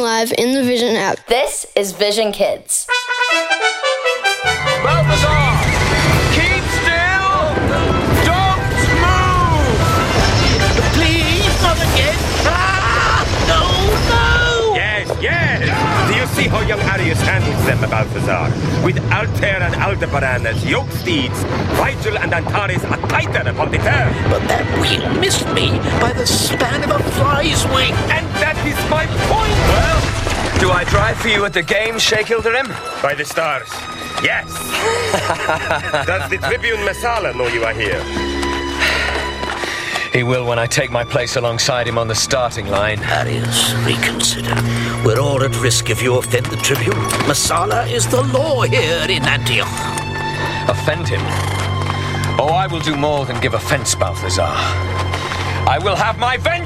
live in the Vision app. This is Vision Kids. Balthazar! Keep still! Don't move! Please, not again! Ah! No! Yes! Do you see how young Arius handles them, Balthazar? With Altair and Aldebaran as yoke steeds, Rigel and Antares are tighter upon the turf. But that wheel missed me by the span of a fly's wing. And that is my point! Well, do I drive for you at the game, Sheikh Ilderim? By the stars, yes! Does the Tribune Messala know you are here? He will when I take my place alongside him on the starting line. Arius, reconsider. We're all at risk if you offend the Tribune. Messala is the law here in Antioch. Offend him? Oh, I will do more than give offense, Balthazar. I will have my vengeance!